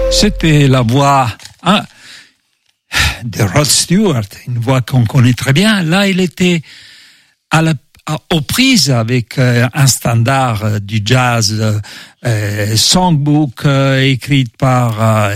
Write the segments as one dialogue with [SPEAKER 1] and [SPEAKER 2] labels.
[SPEAKER 1] C'était la voix de Rod Stewart, une voix qu'on connaît très bien. Là, il était aux prises avec un standard du jazz, songbook écrit par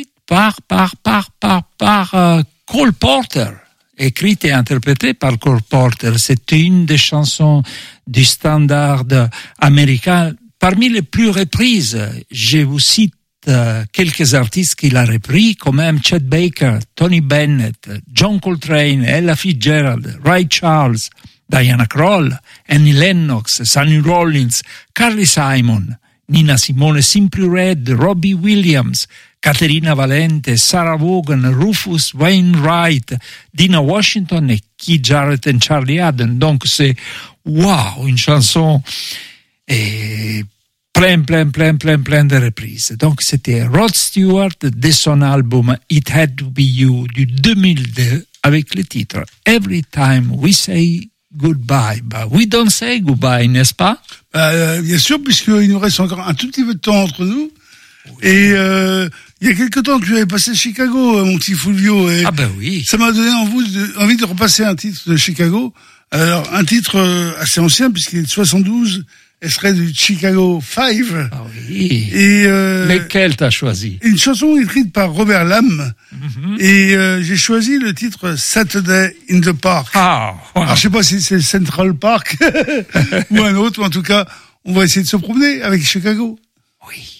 [SPEAKER 1] Cole Porter, écrite et interprétée par Cole Porter. C'est une des chansons du standard américain parmi les plus reprises. Je vous cite quelques artistes qu'il a repris, comme même Chet Baker, Tony Bennett, John Coltrane, Ella Fitzgerald, Ray Charles, Diana Krall, Annie Lennox, Sonny Rollins, Carly Simon, Nina Simone, Simply Red, Robbie Williams, Caterina Valente, Sarah Vaughan, Rufus Wainwright, Dina Washington et Keith Jarrett et Charlie Haden. Donc c'est une chanson plein de reprises. Donc c'était Rod Stewart de son album It Had to Be You du 2002 avec le titre Every Time We Say Goodbye. We don't say goodbye, n'est-ce pas?
[SPEAKER 2] Bien sûr, puisqu'il nous reste encore un tout petit peu de temps entre nous. Oui. Et il y a quelque temps que tu avais passé Chicago, mon petit Fulvio. Et
[SPEAKER 1] oui.
[SPEAKER 2] Ça m'a donné envie de repasser un titre de Chicago. Alors, un titre assez ancien, puisqu'il est de 72, elle serait du Chicago 5.
[SPEAKER 1] Ah oui.
[SPEAKER 2] Et
[SPEAKER 1] lequel t'as choisi?
[SPEAKER 2] Une chanson écrite par Robert Lamm. Mm-hmm. Et j'ai choisi le titre Saturday in the Park. Alors, je sais pas si c'est Central Park ou un autre, mais en tout cas, on va essayer de se promener avec Chicago.
[SPEAKER 1] Oui.